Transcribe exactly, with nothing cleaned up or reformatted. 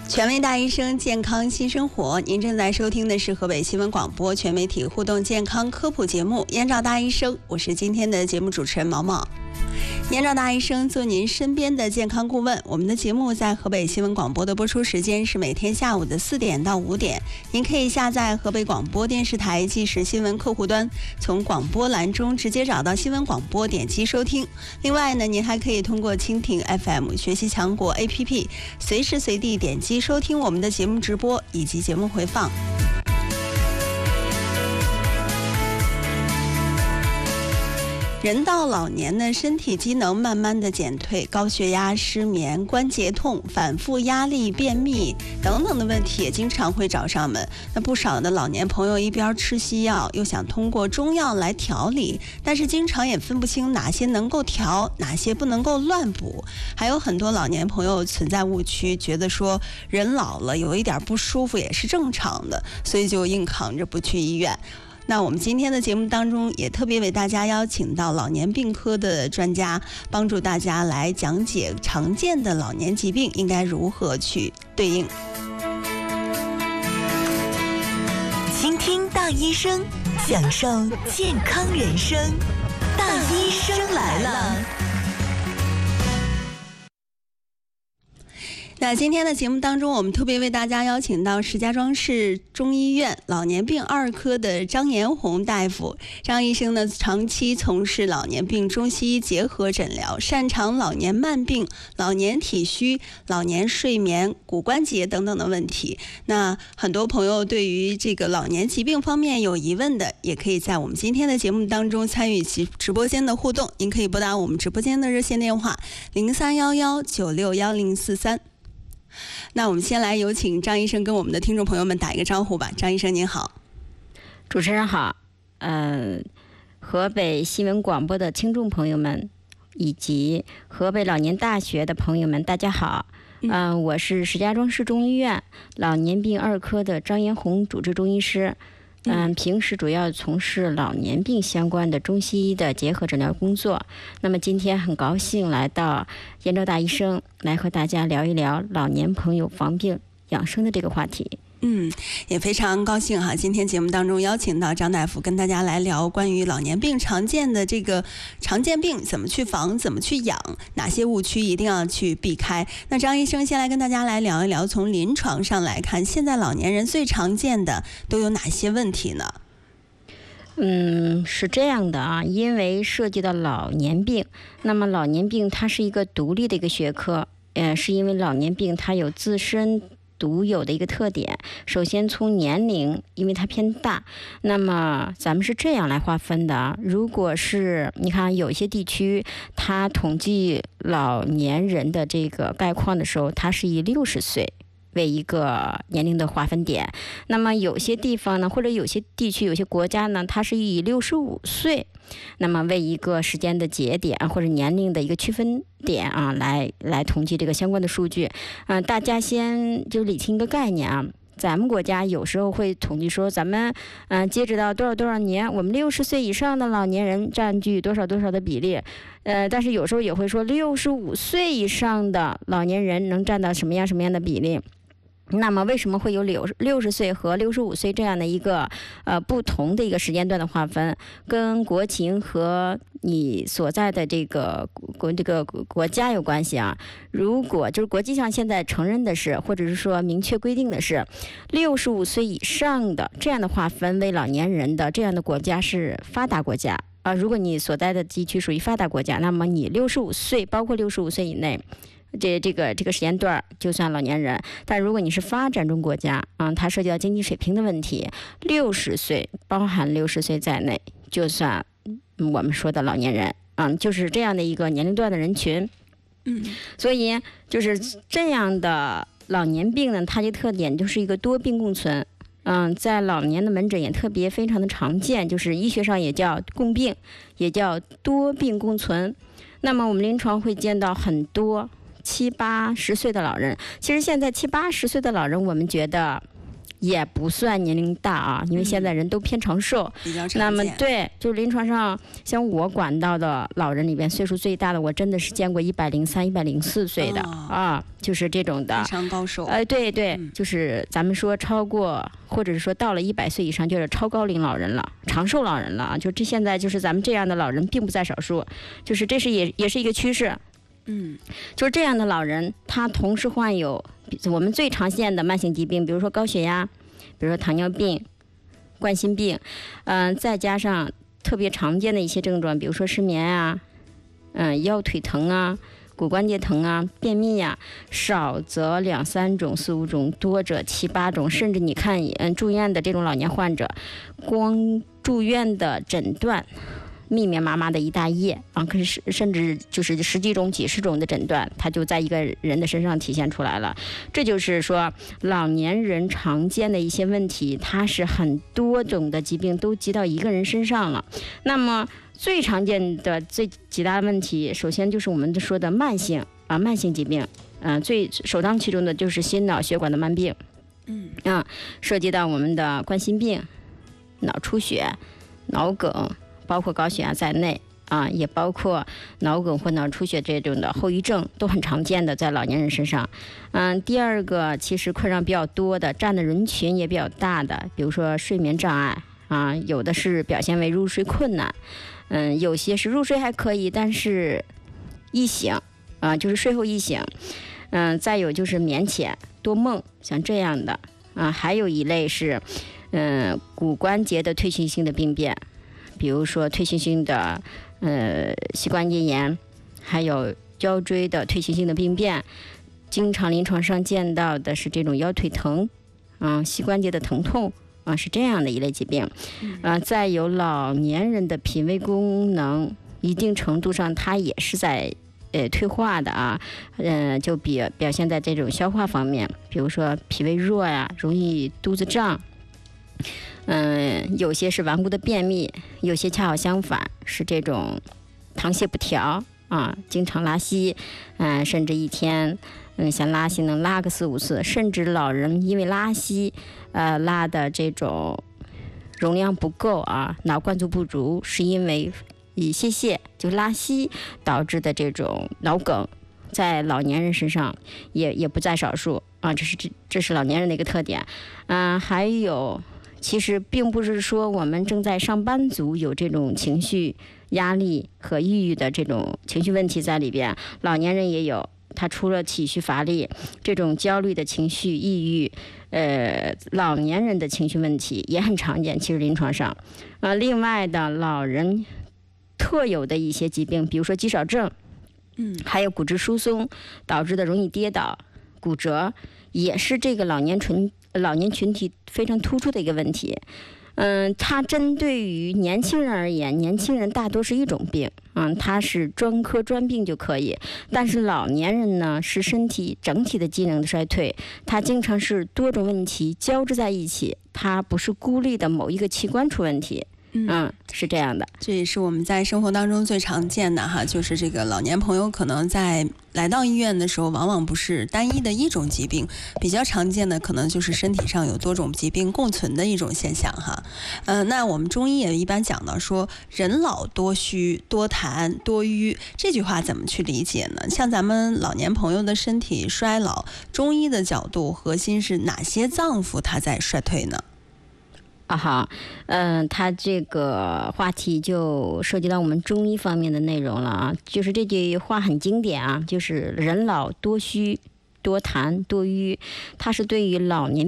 权威大医生，健康新生活。您正在收听的是河北新闻广播全媒体互动健康科普节目《燕赵大医生》，我是今天的节目主持人毛毛。燕赵大医生做您身边的健康顾问。我们的节目在河北新闻广播的播出时间是每天下午的四点到五点。您可以下载河北广播电视台即时新闻客户端，从广播栏中直接找到新闻广播，点击收听。另外呢，您还可以通过蜻蜓 F M、学习强国 A P P， 随时随地点击收听我们的节目直播以及节目回放。人到老年呢，身体机能慢慢的减退，高血压、失眠、关节痛、反复压力、便秘等等的问题也经常会找上门。那不少的老年朋友一边吃西药，又想通过中药来调理，但是经常也分不清哪些能够调，哪些不能够乱补。还有很多老年朋友存在误区，觉得说人老了有一点不舒服也是正常的，所以就硬扛着不去医院。那我们今天的节目当中也特别为大家邀请到老年病科的专家，帮助大家来讲解常见的老年疾病应该如何去对应。 倾听大医生，享受健康人生。大医生来了。 那今天的节目当中，我们特别为大家邀请到石家庄市中医院老年病二科的张延红大夫。张医生呢，长期从事老年病中西医结合诊疗，擅长老年慢病、老年体虚、老年睡眠、骨关节等等的问题。那很多朋友对于这个老年疾病方面有疑问的，也可以在我们今天的节目当中参与其直播间的互动。您可以拨打我们直播间的热线电话零三幺幺九六幺零四三。那我们先来有请张医生跟我们的听众朋友们打一个招呼吧。张医生您好。 主持人好，呃，河北新闻广播的听众朋友们以及河北老年大学的朋友们大家好。嗯、呃，我是石家庄市中医院老年病二科的张延红主治中医师。嗯，平时主要从事老年病相关的中西医的结合诊疗工作。那么今天很高兴来到燕赵大医生，来和大家聊一聊老年朋友防病养生的这个话题。 嗯，也非常高兴哈，今天节目当中邀请到张大夫跟大家来聊关于老年病常见的这个常见病怎么去防，怎么去养，哪些误区一定要去避开。那张医生先来跟大家来聊一聊，从临床上来看，现在老年人最常见的都有哪些问题呢？ 嗯，是这样的啊，因为涉及到老年病，那么老年病它是一个独立的一个学科，呃，是因为老年病它有自身独有的一个特点。首先从年龄，因为它偏大，那么咱们是这样来划分的啊。如果是你看有一些地区，它统计老年人的这个概况的时候，它是以六十岁为一个年龄的划分点。那么有些地方呢，或者有些地区、有些国家呢，它是以六十五岁那么为一个时间的节点或者年龄的一个区分点啊，来来统计这个相关的数据。嗯、呃，大家先就理清一个概念啊。咱们国家有时候会统计说，咱们嗯、呃、截止到多少多少年，我们六十岁以上的老年人占据多少多少的比例。呃，但是有时候也会说，六十五岁以上的老年人能占到什么样什么样的比例。那么为什么会有六六十岁和六十五岁这样的一个呃不同的一个时间段的划分？跟国情和你所在的这个国这个国家有关系啊。如果就是国际上现在承认的是，或者是说明确规定的是，六十五岁以上的这样的划分为老年人的这样的国家是发达国家啊。如果你所在的地区属于发达国家，那么你六十五岁，包括六十五岁以内。这这个这个时间段就算老年人。但如果你是发展中国家，嗯，它涉及到经济水平的问题，六十岁包含六十岁在内，就算我们说的老年人，嗯，就是这样的一个年龄段的人群。 嗯， 所以就是这样的老年病呢，它的特点就是一个多病共存。嗯，在老年的门诊也特别非常的常见，就是医学上也叫共病，也叫多病共存。那么我们临床会见到很多七八十岁的老人，其实现在七八十岁的老人，我们觉得也不算年龄大啊，因为现在人都偏长寿。 比较常见。 那么对，就临床上像我管到的老人里边，岁数最大的我真的是见过一百零三、一百零四岁的、 哦、 啊，就是这种的。 非常高寿。 呃，对对、 嗯， 就是咱们说超过，或者是说到了一百岁以上，就是超高龄老人了，长寿老人了啊。就这现在就是咱们这样的老人并不在少数，就是这是也也是一个趋势。 嗯， 就是这样的老人，他同时患有我们最常见的慢性疾病，比如说高血压，比如说糖尿病、冠心病，嗯、呃，再加上特别常见的一些症状，比如说失眠啊，嗯、呃，腰腿疼啊，骨关节疼啊，便秘呀、啊，少则两三种、四五种，多者七八种，甚至你看，嗯，住院的这种老年患者，光住院的诊断。密密麻麻的一大页啊，可是甚至就是十几种、几十种的诊断，它就在一个人的身上体现出来了。这就是说，老年人常见的一些问题，它是很多种的疾病都集到一个人身上了。那么最常见的最几大问题，首先就是我们说的慢性啊，慢性疾病，嗯、呃，最首当其冲的就是心脑血管的慢病， 嗯啊，涉及到我们的冠心病、脑出血、脑梗。包括高血压在内啊，也包括脑梗或脑出血这种的后遗症，都很常见的在老年人身上。嗯，第二个其实困扰比较多的，占的人群也比较大的，比如说睡眠障碍啊，有的是表现为入睡困难，嗯，有些是入睡还可以，但是易醒啊，就是睡后易醒。嗯，再有就是眠浅多梦，像这样的啊，还有一类是嗯骨关节的退行性的病变。比如说退行性的呃膝关节炎，还有腰椎的退行性的病变，经常临床上见到的是这种腰腿疼，嗯，膝关节的疼痛啊，是这样的一类疾病。啊，再有老年人的脾胃功能，一定程度上它也是在呃退化的啊，嗯、呃，就比表现在这种消化方面，比如说脾胃弱呀、啊，容易肚子胀。嗯，有些是顽固的便秘，有些恰好相反，是这种溏泻不调啊，经常拉稀，嗯、呃，甚至一天，嗯，想拉稀能拉个四五次，甚至老人因为拉稀，呃，拉的这种容量不够啊，脑灌注不足，是因为以泄泻就拉稀导致的这种脑梗，在老年人身上也也不在少数啊，这是这这是老年人的一个特点，嗯、呃，还有。其实并不是说我们正在上班族有这种情绪压力和抑郁的这种情绪问题在里边，老年人也有。他除了体虚乏力这种焦虑的情绪、抑郁，呃，老年人的情绪问题也很常见。其实临床上，呃，另外的老人特有的一些疾病，比如说肌少症， 嗯， 还有骨质疏松导致的容易跌倒、骨折，也是这个老年群。老年群体非常突出的一个问题，嗯，它针对于年轻人而言，年轻人大多是一种病，嗯，它是专科专病就可以，但是老年人呢是身体整体的机能的衰退，它经常是多种问题交织在一起，它不是孤立的某一个器官出问题。嗯，是这样的， 这也是我们在生活当中最常见的哈，就是这个老年朋友可能在来到医院的时候，往往不是单一的一种疾病，比较常见的可能就是身体上有多种疾病共存的一种现象哈。呃，那我们中医也一般讲到说，人老多虚、多痰、多瘀，这句话怎么去理解呢？像咱们老年朋友的身体衰老，中医的角度核心是哪些脏腑它在衰退呢？ 啊好，嗯、呃，他这个话题就涉及到我们中医方面的内容了啊。就是这句话很经典啊，就是人老多虚、多痰、多瘀，它是对于老年